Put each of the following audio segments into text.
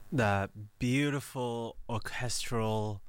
That beautiful orchestral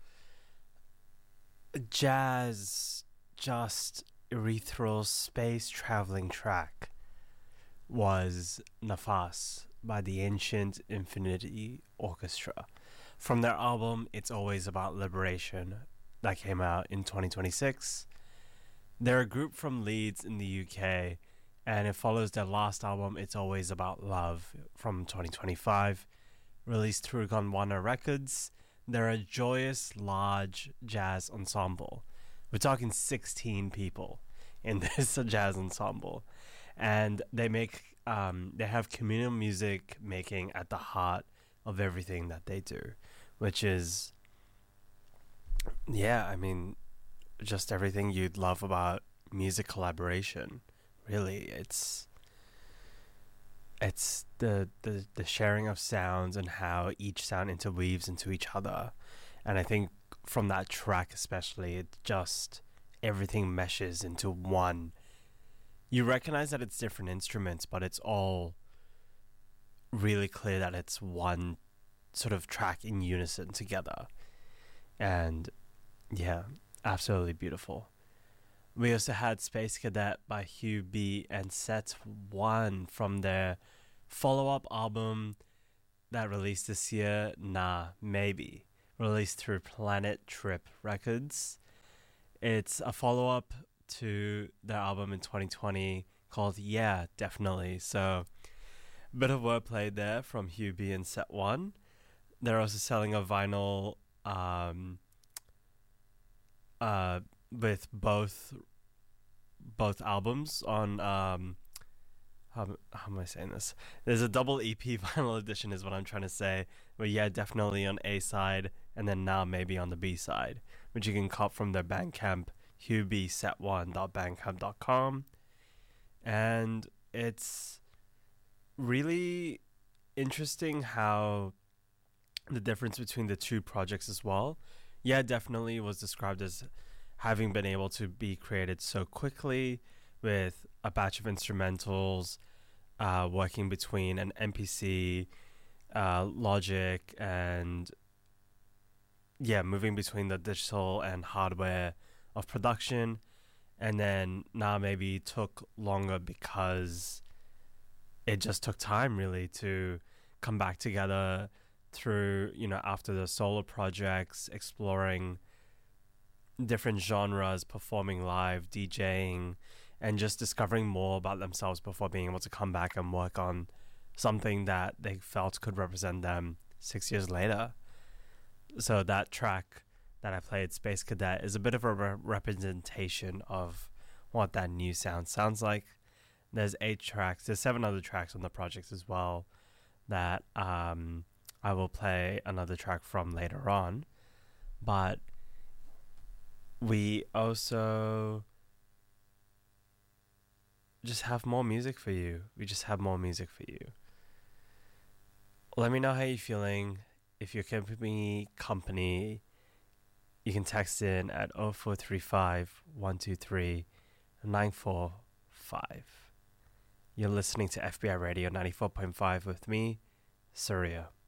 jazz, just ethereal space traveling track was Nafas by the Ancient Infinity Orchestra. From their album It's Always About Liberation, that came out in 2026. They're a group from Leeds in the UK, and it follows their last album It's Always About Love from 2025, released through Gondwana Records. They're a joyous, large jazz ensemble. We're talking 16 people in this jazz ensemble, and they have communal music making at the heart of everything that they do, which is, yeah, I mean, just everything you'd love about music collaboration. Really, it's the sharing of sounds and how each sound interweaves into each other. And I think from that track especially, it just everything meshes into one. You recognize that it's different instruments, but it's all really clear that it's one sort of track in unison together. And yeah, absolutely beautiful. We also had Space Cadet by Hugh B and Set 1 from their follow up album that released this year, Nah, Maybe, released through Planet Trip Records. It's a follow up to their album in 2020 called Yeah, Definitely. So, bit of wordplay there from Hugh B and Set 1. They're also selling a vinyl with both albums on how am I saying this? There's a double EP vinyl edition is what I'm trying to say. But yeah, definitely on A side and then Now Maybe on the B side, which you can cop from their Bandcamp, hughbset1.bandcamp.com. And it's really interesting how the difference between the two projects as well. Yeah, definitely was described as having been able to be created so quickly with a batch of instrumentals, working between an MPC, Logic, and yeah, moving between the digital and hardware of production. And then now maybe took longer because it just took time really to come back together through, after the solo projects, exploring different genres, performing live, DJing, and just discovering more about themselves before being able to come back and work on something that they felt could represent them 6 years later. So that track that I played, Space Cadet, is a bit of a representation of what that new sound sounds like. There's 8 tracks. There's 7 other tracks on the project as well that I will play another track from later on. But we also just have more music for you. We just have more music for you. Let me know how you're feeling. If you're keeping me company, you can text in at 0435 123 945. You're listening to FBI Radio 94.5 with me, Surya.